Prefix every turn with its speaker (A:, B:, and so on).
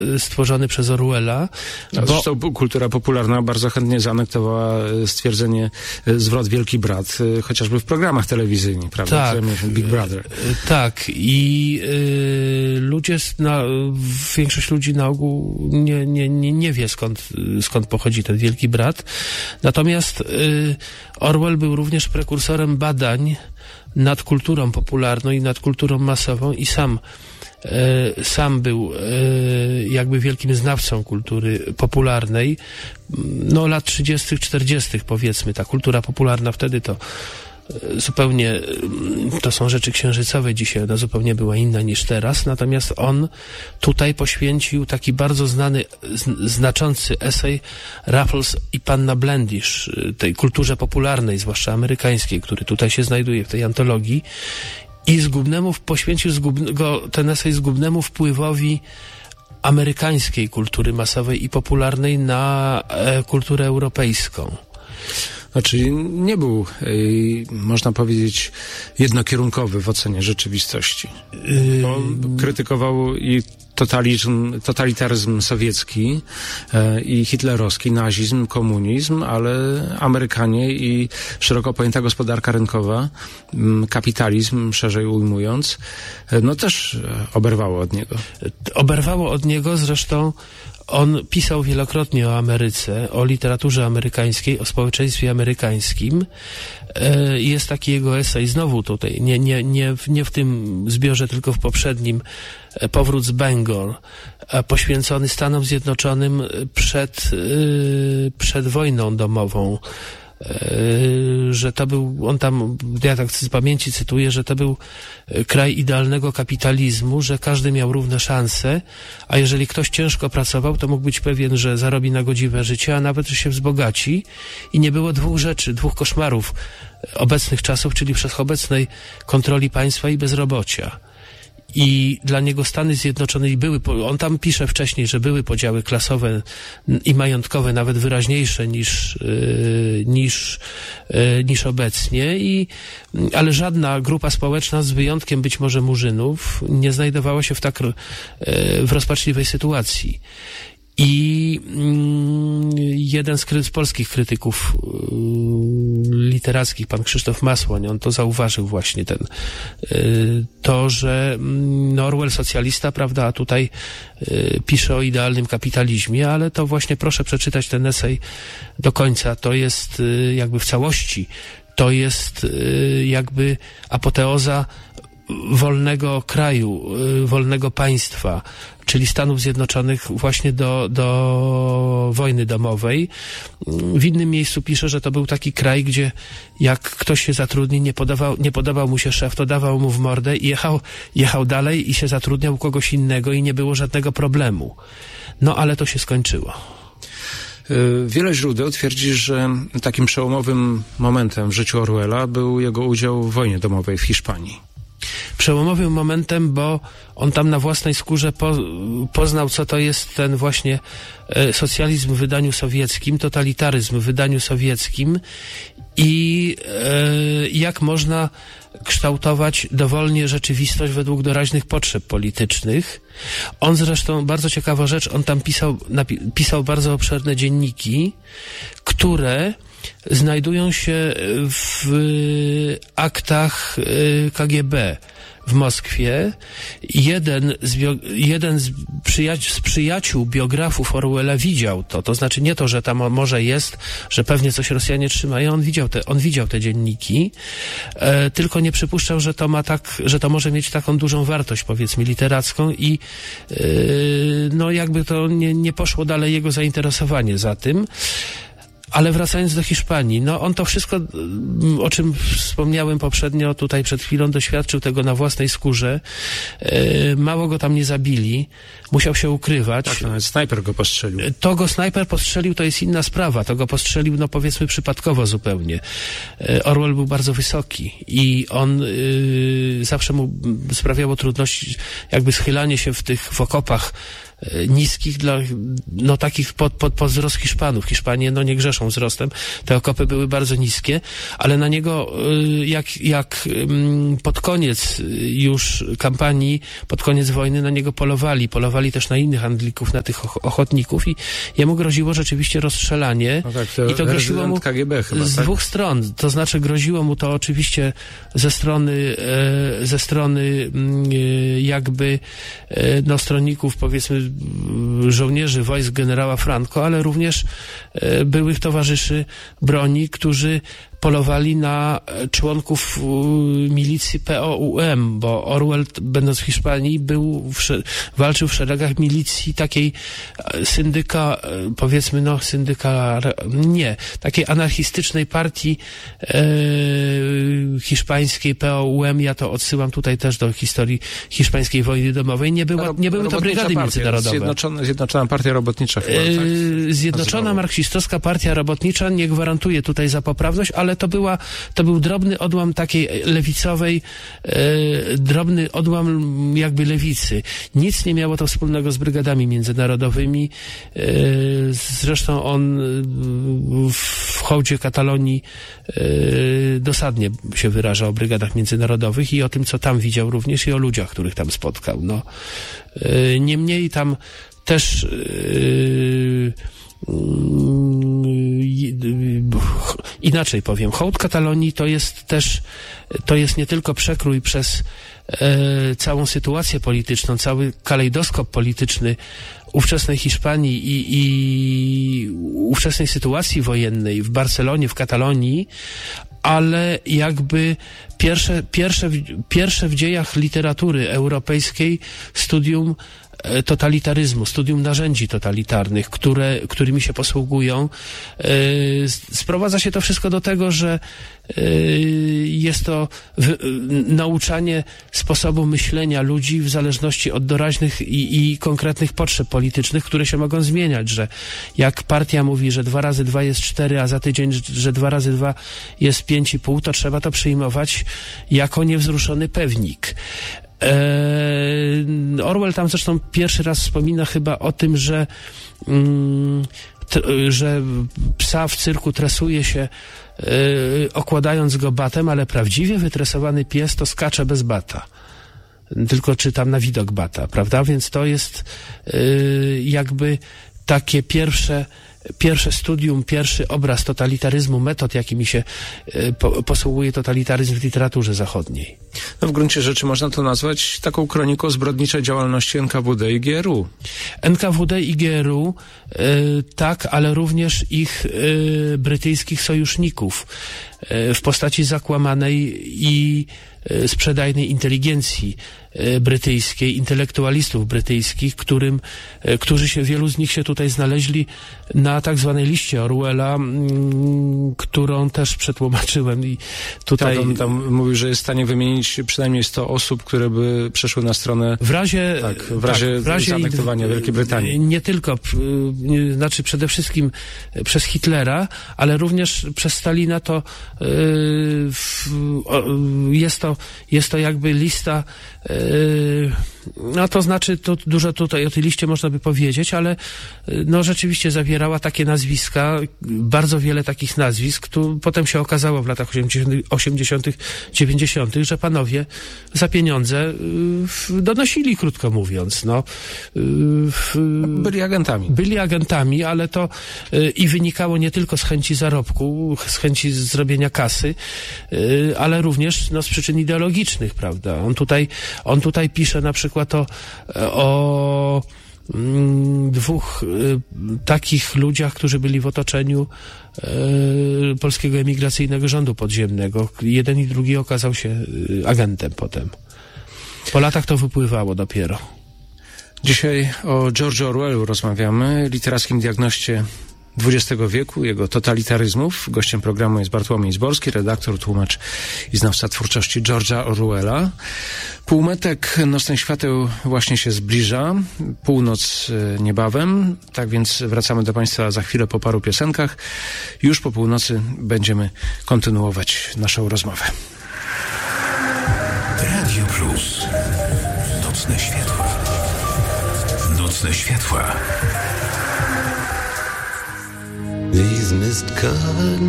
A: stworzony przez Orwella.
B: Zresztą kultura popularna bardzo chętnie zaanektowała stwierdzenie zwrot Wielki Brat, chociażby w programach telewizyjnych, prawda?
A: Tak,
B: Big Brother.
A: Tak. I większość ludzi na ogół nie wie skąd pochodzi ten Wielki Brat. Natomiast Orwell był również prekursorem badań nad kulturą popularną i nad kulturą masową i sam był jakby wielkim znawcą kultury popularnej. No lat 30., 40. powiedzmy, ta kultura popularna wtedy to zupełnie, to są rzeczy księżycowe dzisiaj, ona zupełnie była inna niż teraz, natomiast on tutaj poświęcił taki bardzo znany, znaczący esej Raffles i Panna Blendish, tej kulturze popularnej, zwłaszcza amerykańskiej, który tutaj się znajduje w tej antologii. I poświęcił ten esej zgubnemu wpływowi amerykańskiej kultury masowej i popularnej na kulturę europejską.
B: Znaczy nie był, można powiedzieć, jednokierunkowy w ocenie rzeczywistości. Krytykował i totalitaryzm sowiecki i hitlerowski, nazizm, komunizm, ale Amerykanie i szeroko pojęta gospodarka rynkowa, kapitalizm, szerzej ujmując, no też oberwało od niego.
A: Oberwało od niego, zresztą on pisał wielokrotnie o Ameryce, o literaturze amerykańskiej, o społeczeństwie amerykańskim. Jest taki jego esej, znowu tutaj, nie w tym zbiorze, tylko w poprzednim, Powrót z Bangor, poświęcony Stanom Zjednoczonym przed wojną domową. Że to był, on tam, ja tak z pamięci cytuję, że to był kraj idealnego kapitalizmu, że każdy miał równe szanse, a jeżeli ktoś ciężko pracował, to mógł być pewien, że zarobi na godziwe życie, a nawet, że się wzbogaci. I nie było dwóch koszmarów obecnych czasów, czyli wszechobecnej kontroli państwa i bezrobocia. I dla niego Stany Zjednoczone on tam pisze wcześniej, że były podziały klasowe i majątkowe nawet wyraźniejsze niż obecnie, ale żadna grupa społeczna, z wyjątkiem być może Murzynów, nie znajdowała się w rozpaczliwej sytuacji. I jeden z polskich krytyków literackich, pan Krzysztof Masłoń, on to zauważył właśnie to, że Orwell socjalista, prawda, a tutaj pisze o idealnym kapitalizmie, ale to właśnie proszę przeczytać ten esej do końca. To jest jakby w całości, to jest jakby apoteoza wolnego kraju, wolnego państwa, czyli Stanów Zjednoczonych właśnie do wojny domowej. W innym miejscu pisze, że to był taki kraj, gdzie jak ktoś się zatrudni, nie podobał mu się szef, to dawał mu w mordę i jechał dalej i się zatrudniał u kogoś innego i nie było żadnego problemu. No ale to się skończyło.
B: Wiele źródeł twierdzi, że takim przełomowym momentem w życiu Orwella był jego udział w wojnie domowej w Hiszpanii.
A: Przełomowym momentem, bo on tam na własnej skórze poznał, co to jest ten właśnie socjalizm w wydaniu sowieckim, totalitaryzm w wydaniu sowieckim i jak można kształtować dowolnie rzeczywistość według doraźnych potrzeb politycznych. On zresztą, bardzo ciekawa rzecz, on tam pisał bardzo obszerne dzienniki, które znajdują się w aktach KGB w Moskwie. Jeden z przyjaciół biografów Orwella widział to znaczy nie to, że tam może jest, że pewnie coś Rosjanie trzymają, on widział te dzienniki, tylko nie przypuszczał, że to może mieć taką dużą wartość, powiedzmy, literacką i no jakby to nie poszło dalej jego zainteresowanie za tym. Ale wracając do Hiszpanii, no on to wszystko, o czym wspomniałem poprzednio, tutaj przed chwilą, doświadczył tego na własnej skórze. Mało go tam nie zabili, musiał się ukrywać.
B: Tak, nawet snajper go postrzelił.
A: To go snajper postrzelił, to jest inna sprawa. To go postrzelił, no powiedzmy, przypadkowo zupełnie. Orwell był bardzo wysoki i on zawsze mu sprawiało trudności jakby schylanie się w okopach niskich dla, no takich pod wzrost Hiszpanów. Hiszpanie, no nie grzeszą wzrostem. Te okopy były bardzo niskie, ale na niego, jak pod koniec już kampanii, pod koniec wojny na niego polowali też na innych handlików, na tych ochotników i jemu groziło rzeczywiście rozstrzelanie.
B: No tak,
A: i to groziło mu
B: KGB chyba,
A: z dwóch stron. To znaczy groziło mu to oczywiście ze strony jakby no stronników, powiedzmy żołnierzy wojsk generała Franco, ale również byłych towarzyszy broni, którzy polowali na członków milicji POUM, bo Orwell, będąc w Hiszpanii, walczył w szeregach milicji takiej takiej anarchistycznej partii hiszpańskiej POUM. Ja to odsyłam tutaj też do historii hiszpańskiej wojny domowej. Nie były to brygady międzynarodowe.
B: Zjednoczona Partia Robotnicza chyba, tak?
A: Zjednoczona Marksistowska Partia Robotnicza, nie gwarantuję tutaj za poprawność, ale to był drobny odłam takiej lewicowej, drobny odłam jakby lewicy. Nic nie miało to wspólnego z brygadami międzynarodowymi. Zresztą on w hołdzie Katalonii dosadnie się wyraża o brygadach międzynarodowych i o tym, co tam widział również i o ludziach, których tam spotkał. No. Niemniej tam też inaczej powiem, hołd Katalonii to jest nie tylko przekrój przez całą sytuację polityczną, cały kalejdoskop polityczny ówczesnej Hiszpanii i ówczesnej sytuacji wojennej w Barcelonie, w Katalonii, ale jakby pierwsze w dziejach literatury europejskiej studium totalitaryzmu, studium narzędzi totalitarnych, którymi się posługują. Sprowadza się to wszystko do tego, że jest to nauczanie sposobu myślenia ludzi w zależności od doraźnych i konkretnych potrzeb politycznych, które się mogą zmieniać, że jak partia mówi, że 2 razy 2 jest 4, a za tydzień, że 2 razy 2 jest 5,5, to trzeba to przyjmować jako niewzruszony pewnik. Orwell tam zresztą pierwszy raz wspomina chyba o tym, że psa w cyrku tresuje się okładając go batem, ale prawdziwie wytresowany pies to skacze bez bata. Tylko czy tam na widok bata, prawda? Więc to jest jakby takie pierwsze studium, pierwszy obraz totalitaryzmu, metod, jakimi się posługuje totalitaryzm w literaturze zachodniej.
B: No w gruncie rzeczy można to nazwać taką kroniką zbrodniczej działalności NKWD i GRU.
A: NKWD i GRU, tak, ale również ich brytyjskich sojuszników w postaci zakłamanej i sprzedajnej inteligencji brytyjskiej, intelektualistów brytyjskich, wielu z nich się tutaj znaleźli na tak zwanej liście Orwella, którą też przetłumaczyłem i tutaj...
B: Tak, on tam mówił, że jest w stanie wymienić przynajmniej 100 osób, które by przeszły na stronę
A: w razie
B: zaanektowania Wielkiej Brytanii.
A: Nie tylko, znaczy przede wszystkim przez Hitlera, ale również przez Stalina to jest to jakby lista, no to znaczy, to dużo tutaj o tej liście można by powiedzieć, ale no rzeczywiście zawierała takie nazwiska, bardzo wiele takich nazwisk. Tu potem się okazało w latach 80., 90., że panowie za pieniądze donosili, krótko mówiąc. No, Byli agentami, ale to i wynikało nie tylko z chęci zarobku, z chęci zrobienia kasy, ale również no, z przyczyn ideologicznych, prawda? On tutaj pisze na przykład o dwóch takich ludziach, którzy byli w otoczeniu polskiego emigracyjnego rządu podziemnego. Jeden i drugi okazał się agentem potem. Po latach to wypływało dopiero.
B: Dzisiaj o George'u Orwellu rozmawiamy, literackim diagnoście XX wieku, jego totalitaryzmów. Gościem programu jest Bartłomiej Zborski, redaktor, tłumacz i znawca twórczości George'a Orwella. Półmetek nocnych świateł właśnie się zbliża, północ niebawem, tak więc wracamy do Państwa za chwilę po paru piosenkach. Już po północy będziemy kontynuować naszą rozmowę.
C: Radio Plus. Nocne światła. Nocne światła.
D: These mist-covered